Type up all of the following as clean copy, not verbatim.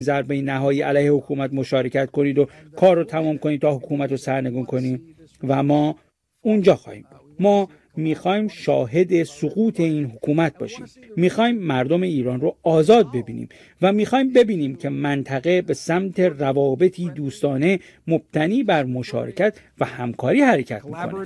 ضربه نهایی علیه حکومت مشارکت کنید و کار رو تمام کنید تا حکومت رو سرنگون کنید و ما اونجا خواهیم بود. ما میخوایم شاهد سقوط این حکومت باشیم. میخوایم مردم ایران رو آزاد ببینیم و میخوایم ببینیم که منطقه به سمت روابطی دوستانه مبتنی بر مشارکت و همکاری حرکت میکنه.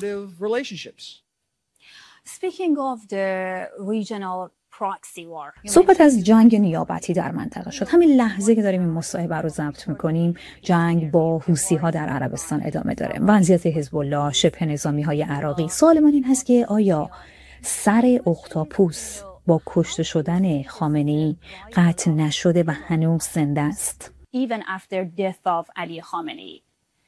صحبت از جنگ نیابتی در منطقه شد. همین لحظه که داریم این مصاحبه رو ضبط میکنیم جنگ با حوثی‌ها در عربستان ادامه داره. وضعیت حزب الله، شبه نظامی‌های عراقی. سوال من این هست که آیا سر اختاپوس با کشته شدن خامنه‌ای قطع نشده و هنوز زنده است؟ Even after death of Ali Khamenei.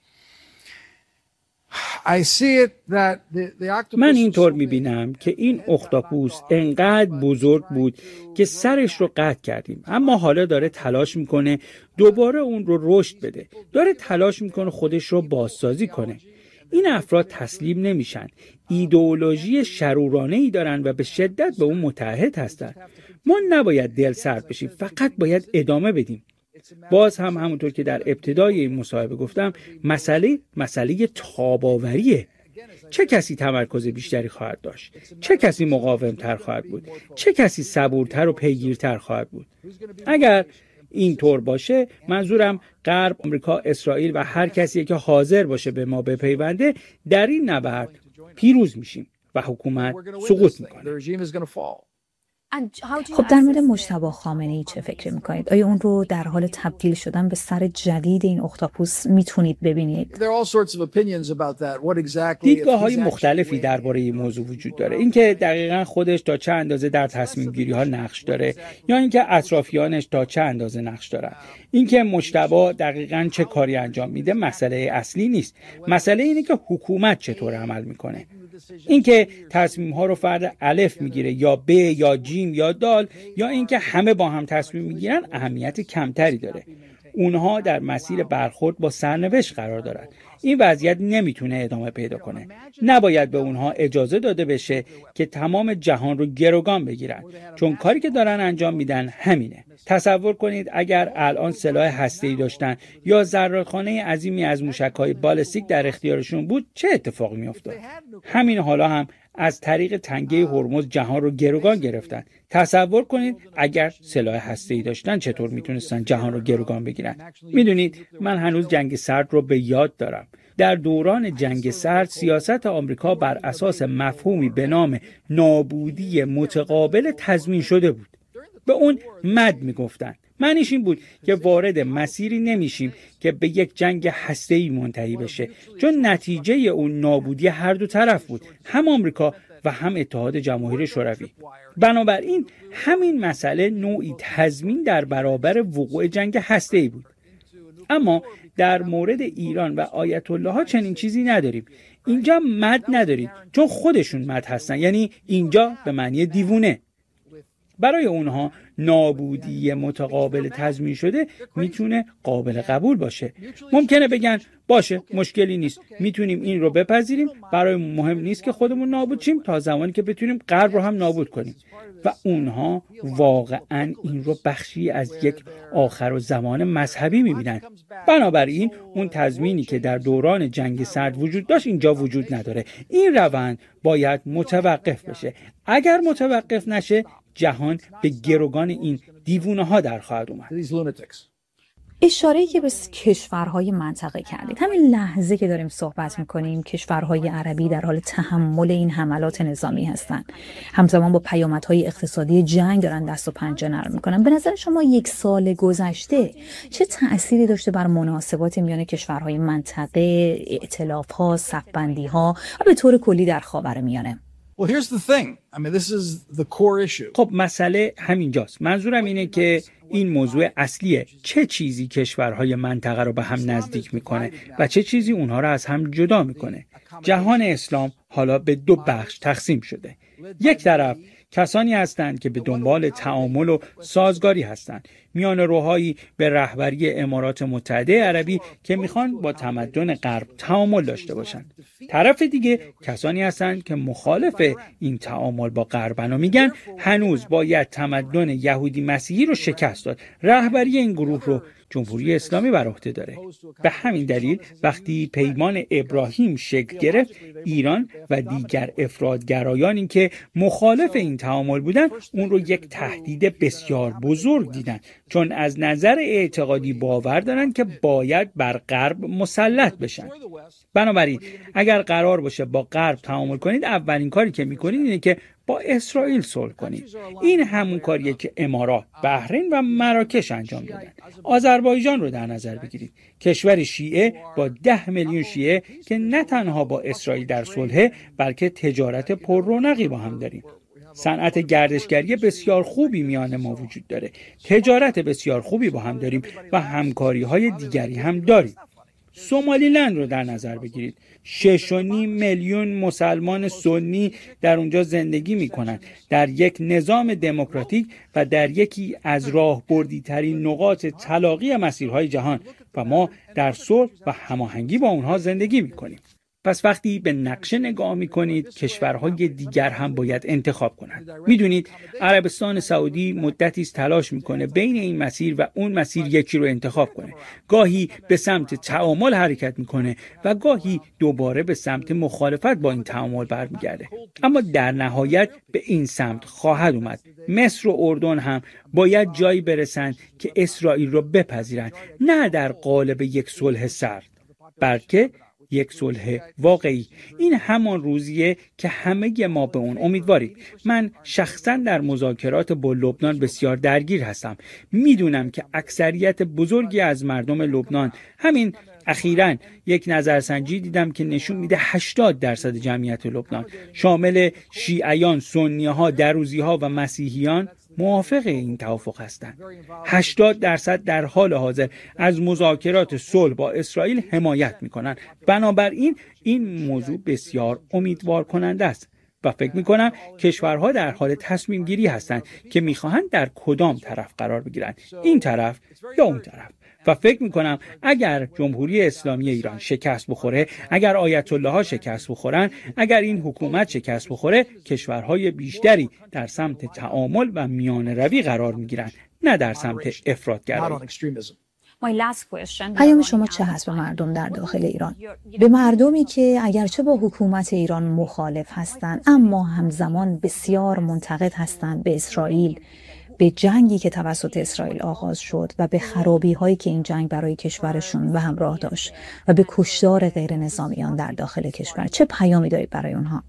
من اینطور میبینم که این اختاپوس انقدر بزرگ بود که سرش رو قطع کردیم، اما حالا داره تلاش میکنه دوباره اون رو رشد بده، داره تلاش میکنه خودش رو بازسازی کنه. این افراد تسلیم نمیشن، ایدئولوژی شرورانه‌ای دارن و به شدت به اون متعهد هستن. ما نباید دل سرد بشیم، فقط باید ادامه بدیم. باز هم همونطور که در ابتدای این مصاحبه گفتم، مسئله تاب‌آوریه. چه کسی تمرکز بیشتری خواهد داشت؟ چه کسی مقاوم‌تر خواهد بود؟ چه کسی صبورتر و پیگیرتر خواهد بود؟ اگر این طور باشه، منظورم غرب، آمریکا، اسرائیل و هر کسی که حاضر باشه به ما بپیونده، در این نبرد پیروز میشیم و حکومت سقوط میکنه. خب در مورد مجتبی خامنه‌ای چه فکر میکنید؟ آیا اون رو در حال تبدیل شدن به سر جدید این اختاپوس میتونید ببینید؟ دیدگاه‌های مختلفی درباره این موضوع وجود داره. اینکه دقیقاً خودش تا چه اندازه در تصمیم گیری‌ها نقش داره یا اینکه اطرافیانش تا چه اندازه نقش دارن. اینکه مجتبی دقیقاً چه کاری انجام میده مسئله اصلی نیست. مسئله اینه که حکومت چطور عمل میکنه. اینکه تصمیم ها رو فرد الف میگیره یا ب یا جیم یا دال یا اینکه همه با هم تصمیم میگیرن اهمیت کمتری داره. اونها در مسیر برخورد با سرنوشت قرار دارن. این وضعیت نمیتونه ادامه پیدا کنه. نباید به اونها اجازه داده بشه که تمام جهان رو گروگان بگیرن، چون کاری که دارن انجام میدن همینه. تصور کنید اگر الان سلاح هسته‌ای داشتن یا ذراتخانه عظیمی از موشک‌های بالستیک در اختیارشون بود، چه اتفاقی میافتاد؟ همین حالا هم از طریق تنگه هرمز جهان رو گروگان گرفتن. تصور کنید اگر سلاح هسته‌ای داشتن چطور میتونستن جهان رو گروگان بگیرن. میدونید من هنوز جنگ سرد رو به یاد دارم. در دوران جنگ سرد سیاست آمریکا بر اساس مفهومی به نام نابودی متقابل تضمین شده بود. به اون مد میگفتن. معنیش این بود که وارد مسیری نمیشیم که به یک جنگ هسته‌ای منتهی بشه، چون نتیجه اون نابودی هر دو طرف بود، هم آمریکا و هم اتحاد جماهیر شوروی. بنابراین همین مسئله نوعی تضمین در برابر وقوع جنگ هسته‌ای بود. اما در مورد ایران و آیت الله ها چنین چیزی نداریم. اینجا مد ندارید، چون خودشون مد هستن، یعنی اینجا به معنی دیوونه. برای اونها نابودی متقابل تضمین شده میتونه قابل قبول باشه. ممکنه بگن باشه مشکلی نیست، میتونیم این رو بپذیریم، برای مهم نیست که خودمون نابود شیم تا زمانی که بتونیم غرب رو هم نابود کنیم. و اونها واقعا این رو بخشی از یک آخرالزمان مذهبی میبینن. بنابراین اون تضمینی که در دوران جنگ سرد وجود داشت اینجا وجود نداره. این روند باید متوقف بشه. اگر متوقف نشه جهان به گروگان این دیوونه ها در خواهد اومد. اشاره‌ای که به کشورهای منطقه کردید، همین لحظه که داریم صحبت میکنیم کشورهای عربی در حال تحمل این حملات نظامی هستند، همزمان با پیامدهای اقتصادی جنگ دارن دست و پنجه نرم میکنن. به نظر شما یک سال گذشته چه تأثیری داشته بر مناسبات میان کشورهای منطقه، ائتلاف‌ها، صف‌بندی‌ها و به طور کلی در خاورمیانه؟ Well, here's the thing. I mean, this is the core issue. خب مسئله همینجاست. منظورم اینه که این موضوع اصلیه. چه چیزی کشورهای منطقه رو به هم نزدیک میکنه و چه چیزی اونها رو از هم جدا میکنه؟ جهان اسلام حالا به دو بخش تقسیم شده. یک طرف کسانی هستند که به دنبال تعامل و سازگاری هستند، میان روحایی به رهبری امارات متحده عربی که میخوان با تمدن غرب تعامل داشته باشند. طرف دیگه کسانی هستند که مخالف این تعامل با غربن و میگن هنوز باید تمدن یهودی مسیحی رو شکست داد. رهبری این گروه رو جمهوری اسلامی بر عهده داره. به همین دلیل وقتی پیمان ابراهیم شکل گرفت، ایران و دیگر افراطگرایانی که مخالف این تعامل بودند اون رو یک تهدید بسیار بزرگ دیدن، چون از نظر اعتقادی باور دارن که باید بر غرب مسلط بشن. بنابراین اگر قرار باشه با غرب تعامل کنید، اولین کاری که میکنید اینه که با اسرائیل صلح کنید. این همون کاریه که امارات، بحرین و مراکش انجام دادن. آذربایجان رو در نظر بگیرید، کشور شیعه با 10 میلیون شیعه که نه تنها با اسرائیل در صلح، بلکه تجارت پررونقی با هم داریم. صنعت گردشگری بسیار خوبی میان ما وجود داره، تجارت بسیار خوبی با هم داریم و همکاری‌های دیگری هم داریم. سومالیلند رو در نظر بگیرید، 6.5 میلیون مسلمان سنی در اونجا زندگی میکنن، در یک نظام دموکراتیک و در یکی از راهبردی ترین نقاط تلاقی مسیرهای جهان و ما در صلح و هماهنگی با اونها زندگی میکنیم. پس وقتی به نقشه نگاه میکنید، کشورهای دیگر هم باید انتخاب کنند. میدونید عربستان سعودی مدتی است تلاش میکنه بین این مسیر و اون مسیر یکی رو انتخاب کنه. گاهی به سمت تعامل حرکت میکنه و گاهی دوباره به سمت مخالفت با این تعامل برمیگرده. اما در نهایت به این سمت خواهد اومد. مصر و اردن هم باید جایی برسن که اسرائیل رو بپذیرند، نه در قالب یک صلح سرد، بلکه یک صلح واقعی. این همان روزیه که همه ما به اون امیدواریم. من شخصا در مذاکرات با لبنان بسیار درگیر هستم. میدونم که اکثریت بزرگی از مردم لبنان، همین اخیراً یک نظرسنجی دیدم که نشون میده 80% جمعیت لبنان شامل شیعیان، سنی‌ها، دروزی‌ها و مسیحیان موافق این توافق هستند. 80% در حال حاضر از مذاکرات صلح با اسرائیل حمایت میکنند. بنابراین این موضوع بسیار امیدوار کننده است و فکر میکنم کشورها در حال تصمیم گیری هستند که میخواهند در کدام طرف قرار بگیرند، این طرف یا اون طرف. و فکر میکنم اگر جمهوری اسلامی ایران شکست بخوره، اگر آیت الله ها شکست بخورن، اگر این حکومت شکست بخوره، کشورهای بیشتری در سمت تعامل و میانه روی قرار میگیرن، نه در سمت افراطگرایی. پیام شما چه هست به مردم در داخل ایران؟ به مردمی که اگرچه با حکومت ایران مخالف هستند، اما همزمان بسیار منتقد هستند به اسرائیل، به جنگی که توسط اسرائیل آغاز شد و به خرابی هایی که این جنگ برای کشورشون و همراه داشت و به کشتار غیر نظامیان در داخل کشور، چه پیامی دارید برای اونها؟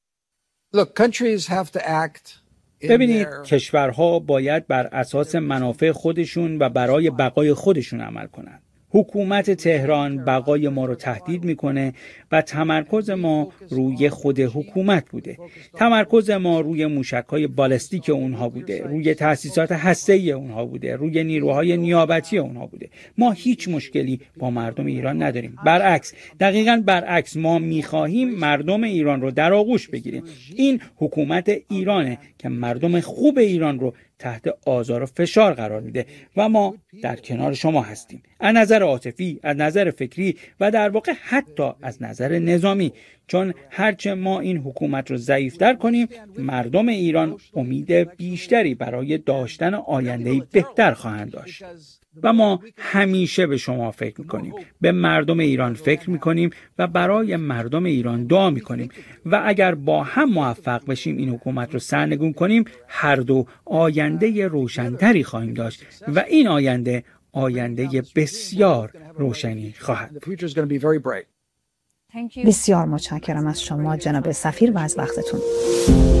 ببینید، کشورها باید بر اساس منافع خودشون و برای بقای خودشون عمل کنند. حکومت تهران بقای ما رو تهدید میکنه و تمرکز ما روی خود حکومت بوده. تمرکز ما روی موشک‌های بالستیک اونها بوده، روی تأسیسات هسته‌ای اونها بوده، روی نیروهای نیابتی اونها بوده. ما هیچ مشکلی با مردم ایران نداریم. برعکس، دقیقاً برعکس، ما می‌خواهیم مردم ایران رو در آغوش بگیریم. این حکومت ایرانه که مردم خوب ایران رو تحت آزار و فشار قرار میده و ما در کنار شما هستیم، از نظر عاطفی، از نظر فکری و در واقع حتی از نظر نظامی، چون هرچه ما این حکومت رو ضعیف‌تر کنیم، مردم ایران امید بیشتری برای داشتن آینده‌ای بهتر خواهند داشت. و ما همیشه به شما فکر میکنیم، به مردم ایران فکر میکنیم و برای مردم ایران دعا میکنیم و اگر با هم موفق بشیم این حکومت رو سرنگون کنیم، هر دو آینده روشنتری خواهیم داشت و این آینده بسیار روشنی خواهد. بسیار متشکرم از شما جناب سفیر و از وقتتون.